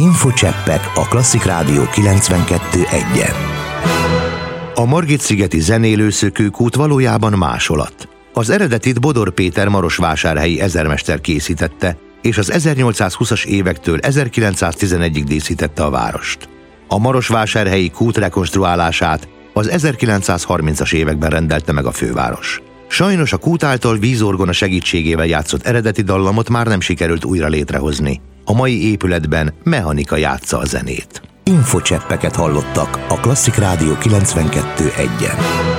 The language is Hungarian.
Infocseppek a Klasszik Rádió 92.1-en. A Margit-szigeti zenélőszökőkút valójában másolat. Az eredetit Bodor Péter marosvásárhelyi ezermester készítette, és az 1820-as évektől 1911-ig díszítette a várost. A marosvásárhelyi kút rekonstruálását az 1930-as években rendelte meg a főváros. Sajnos a kút által vízorgona segítségével játszott eredeti dallamot már nem sikerült újra létrehozni. A mai épületben mechanika játsza a zenét. Infocseppeket hallottak a Klasszik Rádió 92.1-en.